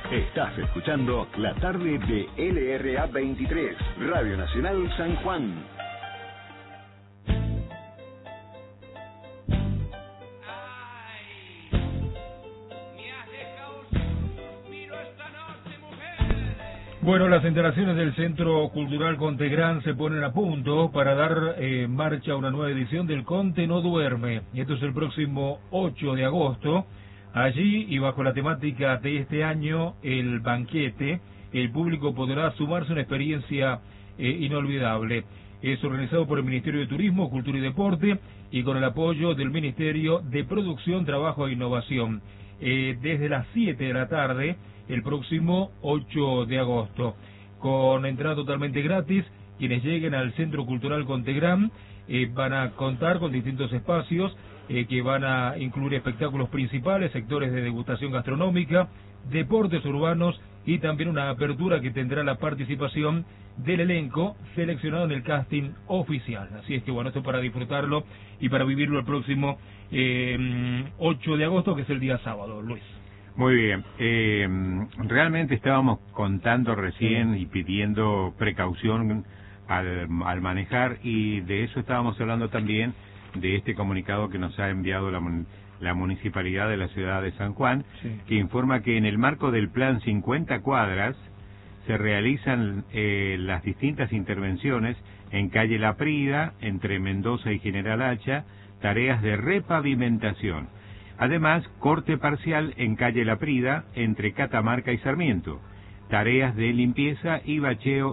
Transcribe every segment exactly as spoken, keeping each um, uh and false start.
Estás escuchando la tarde de L R A veintitrés, Radio Nacional San Juan. Bueno, las instalaciones del Centro Cultural Contegrán se ponen a punto para dar eh, marcha a una nueva edición del Conte No Duerme. Esto es el próximo ocho de agosto. Allí, y bajo la temática de este año, el banquete, el público podrá sumarse a una experiencia eh, inolvidable. Es organizado por el Ministerio de Turismo, Cultura y Deporte y con el apoyo del Ministerio de Producción, Trabajo e Innovación. Eh, desde las siete de la tarde, el próximo ocho de agosto, con entrada totalmente gratis. Quienes lleguen al Centro Cultural Contegrán eh, van a contar con distintos espacios eh, que van a incluir espectáculos principales, sectores de degustación gastronómica, deportes urbanos y también una apertura que tendrá la participación del elenco seleccionado en el casting oficial. Así es que bueno, esto para disfrutarlo y para vivirlo el próximo eh, ocho de agosto, que es el día sábado, Luis. Muy bien, eh, realmente estábamos contando recién y pidiendo precaución al, al manejar, y de eso estábamos hablando también, de este comunicado que nos ha enviado la, la Municipalidad de la Ciudad de San Juan, sí, que informa que en el marco del Plan cincuenta Cuadras se realizan eh, las distintas intervenciones en calle La Prida, entre Mendoza y General Hacha, tareas de repavimentación. Además, corte parcial en calle La Prida, entre Catamarca y Sarmiento. Tareas de limpieza y bacheo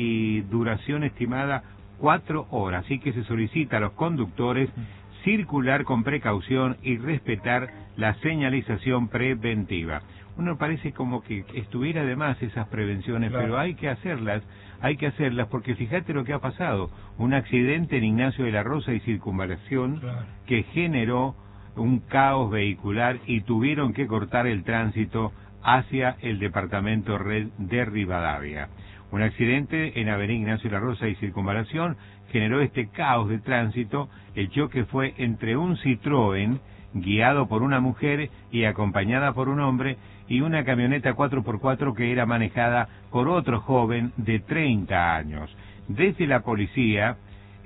y duración estimada cuatro horas. Así que se solicita a los conductores circular con precaución y respetar la señalización preventiva. Uno parece como que estuviera de más esas prevenciones, claro, pero hay que hacerlas, hay que hacerlas porque fíjate lo que ha pasado. Un accidente en Ignacio de la Rosa y Circunvalación, claro, que generó un caos vehicular y tuvieron que cortar el tránsito hacia el departamento de Rivadavia. Un accidente en Avenida Ignacio de la Rosa y Circunvalación generó este caos de tránsito. El choque fue entre un Citroën guiado por una mujer y acompañada por un hombre y una camioneta cuatro por cuatro que era manejada por otro joven de treinta años. Desde la policía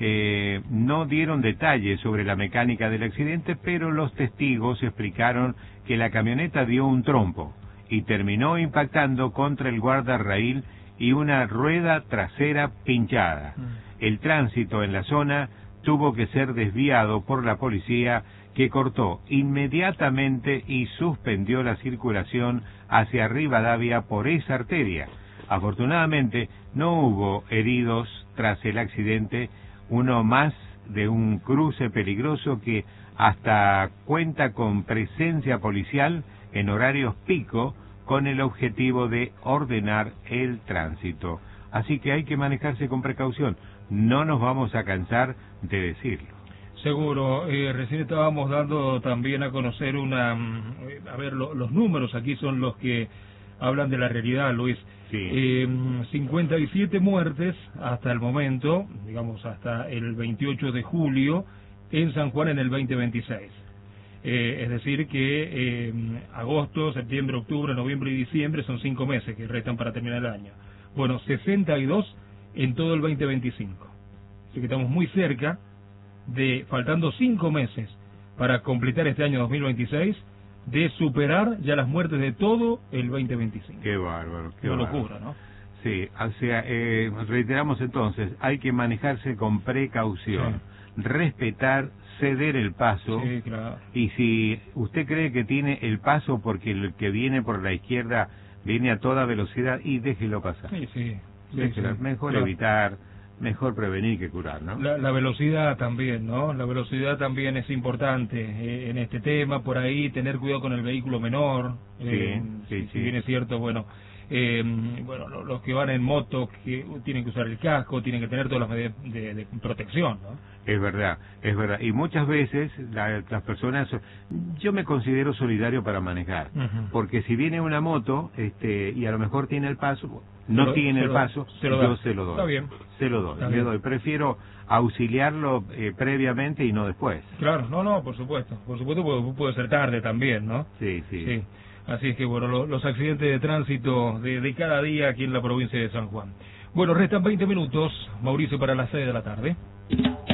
Eh, no dieron detalles sobre la mecánica del accidente, pero los testigos explicaron que la camioneta dio un trompo y terminó impactando contra el guardarraíl y una rueda trasera pinchada. El tránsito en la zona tuvo que ser desviado por la policía, que cortó inmediatamente y suspendió la circulación hacia Rivadavia por esa arteria. Afortunadamente no hubo heridos tras el accidente, uno más de un cruce peligroso que hasta cuenta con presencia policial en horarios pico con el objetivo de ordenar el tránsito. Así que hay que manejarse con precaución, no nos vamos a cansar de decirlo. Seguro, eh, recién estábamos dando también a conocer una... A ver, lo, los números aquí son los que hablan de la realidad, Luis. Sí. Eh, cincuenta y siete muertes hasta el momento, digamos hasta el veintiocho de julio, en San Juan en el veinte veintiséis. Eh, es decir que eh, agosto, septiembre, octubre, noviembre y diciembre son cinco meses que restan para terminar el año. Bueno, sesenta y dos en todo el veinte veinticinco. Así que estamos muy cerca de, faltando cinco meses para completar este año dos mil veintiséis, de superar ya las muertes de todo el veinte veinticinco. Qué bárbaro, qué Una bárbaro. locura, ¿no? Sí, o sea, eh, reiteramos entonces, hay que manejarse con precaución, sí, respetar, ceder el paso, sí, claro, y si usted cree que tiene el paso porque el que viene por la izquierda viene a toda velocidad, y déjelo pasar. Sí, sí. Déjelo, sí, mejor claro, evitar, mejor prevenir que curar, ¿no? La, la velocidad también, ¿no? La velocidad también es importante eh, en este tema, por ahí tener cuidado con el vehículo menor. Sí, eh, sí, si, sí. si bien es cierto, bueno, eh, bueno, los que van en moto que tienen que usar el casco, tienen que tener todas las medidas de, de protección, ¿no? Es verdad, es verdad. Y muchas veces la, las personas, yo me considero solidario para manejar, uh-huh, porque si viene una moto este y a lo mejor tiene el paso, no lo, tiene el lo, paso, se lo yo da. se lo doy. Está bien. Se lo doy, Está le bien. doy. Prefiero auxiliarlo eh, previamente y no después. Claro, no, no, por supuesto. Por supuesto, porque puede ser tarde también, ¿no? Sí, sí. sí. Así es que, bueno, lo, los accidentes de tránsito de, de cada día aquí en la provincia de San Juan. Bueno, restan veinte minutos, Mauricio, para las seis de la tarde.